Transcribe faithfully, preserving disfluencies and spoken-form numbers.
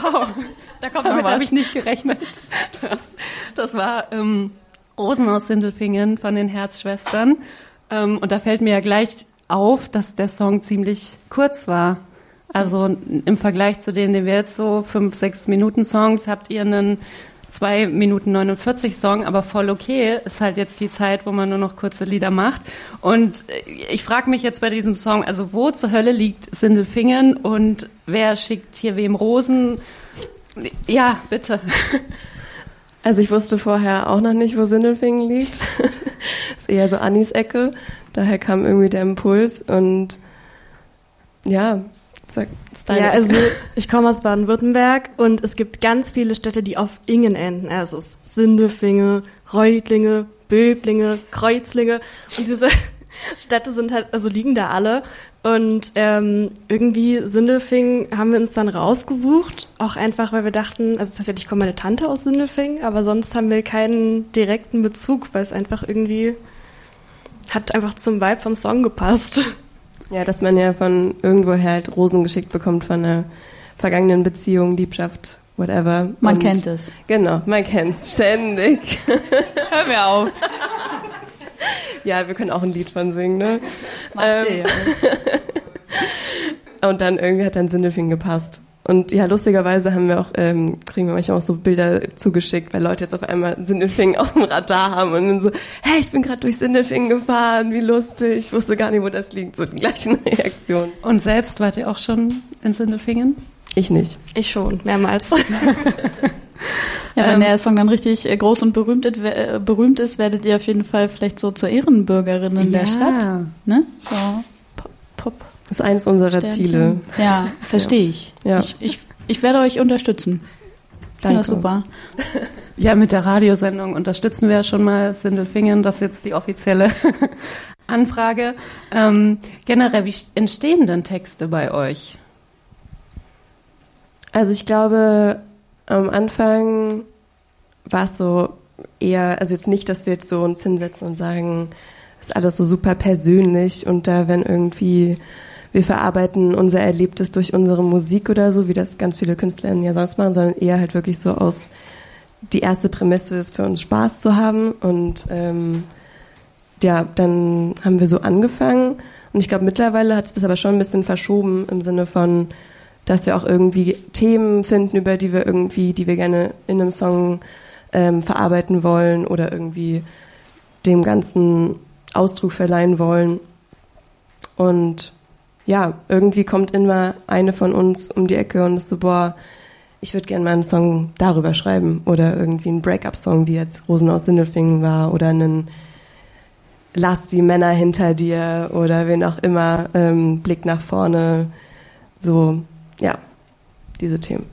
Wow, da kommt damit habe ich nicht gerechnet. Das, das war ähm, Rosen aus Sindelfingen von den Herzschwestern. Ähm, und da fällt mir ja gleich auf, dass der Song ziemlich kurz war. Also im Vergleich zu denen, den wir jetzt so fünf, sechs Minuten Songs, habt ihr einen zwei Minuten neunundvierzig Song, aber voll okay. Ist halt jetzt die Zeit, wo man nur noch kurze Lieder macht. Und ich frage mich jetzt bei diesem Song, also wo zur Hölle liegt Sindelfingen und wer schickt hier wem Rosen? Ja, bitte. Also ich wusste vorher auch noch nicht, wo Sindelfingen liegt. Ist eher so Annis Ecke. Daher kam irgendwie der Impuls und ja, sag, ist deine Ja, Ecke. also ich komme aus Baden-Württemberg und es gibt ganz viele Städte, die auf Ingen enden. Also es ist Sindelfingen, Reutlinge, Böblinge, Kreuzlinge und diese Städte sind halt, also liegen da alle. Und ähm, irgendwie Sindelfingen haben wir uns dann rausgesucht, auch einfach, weil wir dachten, also tatsächlich kommt meine Tante aus Sindelfingen, aber sonst haben wir keinen direkten Bezug, weil es einfach irgendwie hat einfach zum Vibe vom Song gepasst. Ja, dass man ja von irgendwoher halt Rosen geschickt bekommt von einer vergangenen Beziehung, Liebschaft, whatever. Man Und kennt es. Genau, man kennt es ständig. Hör mir auf. Ja, wir können auch ein Lied von singen, ne? Mach Ähm, dir. Und dann irgendwie hat dann Sindelfingen gepasst. Und ja, lustigerweise haben wir auch, ähm, kriegen wir manchmal auch so Bilder zugeschickt, weil Leute jetzt auf einmal Sindelfingen auf dem Radar haben und dann so, hey, ich bin gerade durch Sindelfingen gefahren, wie lustig, ich wusste gar nicht, wo das liegt. So die gleichen Reaktionen. Und selbst wart ihr auch schon in Sindelfingen? Ich nicht. Ich schon, mehrmals. Ja, wenn Ähm, der Song dann richtig äh, groß und berühmt, ist, äh, berühmt ist, werdet ihr auf jeden Fall vielleicht so zur Ehrenbürgerin der Ja. Stadt. Ne? So Pop. Pop. Das ist eines unserer Sternchen. Ziele. Ja, verstehe ich. Ja. ich. Ich ich werde euch unterstützen. Ich finde das super. Ja, mit der Radiosendung unterstützen wir schon mal Sindelfingen. Das ist jetzt die offizielle Anfrage. Ähm, generell, wie entstehen denn Texte bei euch? Also ich glaube, am Anfang war es so eher, also jetzt nicht, dass wir jetzt so uns hinsetzen und sagen, das ist alles so super persönlich und da wenn irgendwie, wir verarbeiten unser Erlebtes durch unsere Musik oder so, wie das ganz viele KünstlerInnen ja sonst machen, sondern eher halt wirklich so aus, die erste Prämisse ist für uns Spaß zu haben und ähm, ja, dann haben wir so angefangen und ich glaube mittlerweile hat sich das aber schon ein bisschen verschoben im Sinne von, dass wir auch irgendwie Themen finden, über die wir irgendwie, die wir gerne in einem Song ähm, verarbeiten wollen oder irgendwie dem Ganzen Ausdruck verleihen wollen. Und ja, irgendwie kommt immer eine von uns um die Ecke und ist so, boah, ich würde gerne mal einen Song darüber schreiben oder irgendwie einen Break-up-Song, wie jetzt Rosen aus Sindelfingen war oder einen Lass die Männer hinter dir oder wen auch immer, ähm, Blick nach vorne, so, ja, diese Themen.